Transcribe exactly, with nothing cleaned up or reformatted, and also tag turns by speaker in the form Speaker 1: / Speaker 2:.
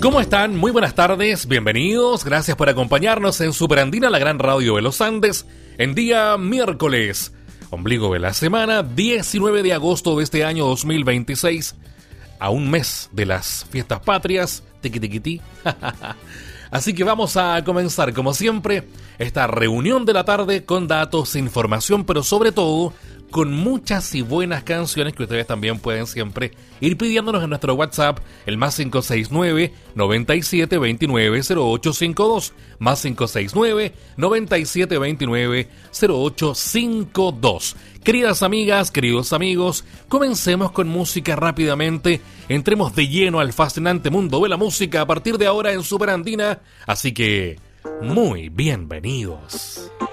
Speaker 1: ¿Cómo están? Muy buenas tardes, bienvenidos, gracias por acompañarnos en Super Andina, la gran radio de los Andes, en día miércoles, ombligo de la semana, diecinueve de agosto de este año dos mil veintiséis, a un mes de las fiestas patrias, tiqui tiqui ti. Así que vamos a comenzar, como siempre, esta reunión de la tarde con datos, información, pero sobre todo con muchas y buenas canciones que ustedes también pueden siempre ir pidiéndonos en nuestro WhatsApp, el más cinco seis nueve, noventa y siete veintinueve, cero ocho cinco dos, más cinco seis nueve, noventa y siete veintinueve, cero ocho cinco dos. Queridas amigas, queridos amigos, comencemos con música rápidamente, entremos de lleno al fascinante mundo de la música a partir de ahora en Super Andina, así que muy bienvenidos.